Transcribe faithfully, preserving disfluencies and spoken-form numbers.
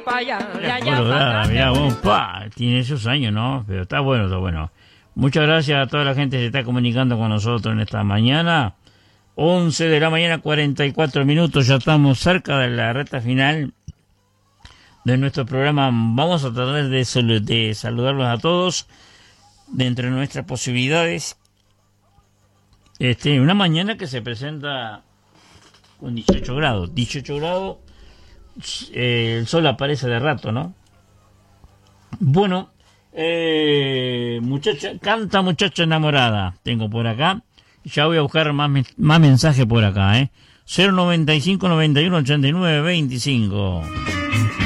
pa' allá, de allá Bueno, pa' nada, acá. mirá, vos, pa, tiene esos años, ¿no? Pero está bueno, está bueno. Muchas gracias a toda la gente que se está comunicando con nosotros en esta mañana. once de la mañana, cuarenta y cuatro minutos, ya estamos cerca de la recta final de nuestro programa. Vamos a tratar de, sal- de saludarlos a todos de entre nuestras posibilidades. Este, una mañana que se presenta con dieciocho grados. dieciocho grados, eh, el sol aparece de rato, ¿no? Bueno, eh, muchacha, canta muchacha enamorada, tengo por acá. Ya voy a buscar más, me- más mensajes por acá, ¿eh? cero noventa y cinco, noventa y uno, ochenta y nueve, veinticinco.